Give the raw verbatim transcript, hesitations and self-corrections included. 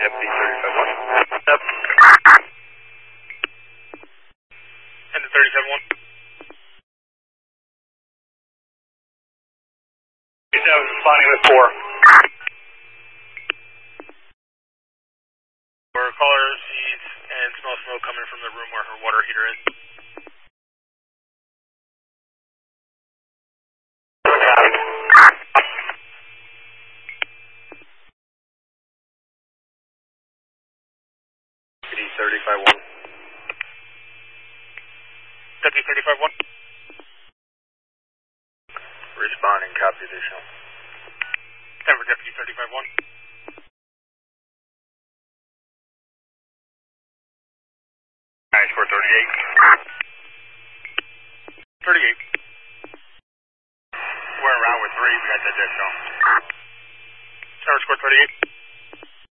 Deputy thirty-five one. Yep. And the thirty-seven one. thirty-seven responding with four. Where caller sees and smells smoke coming from the room where her water heater is. Deputy thirty-five one. Deputy thirty-five one. Responding, copy additional. Denver Deputy thirty-five one.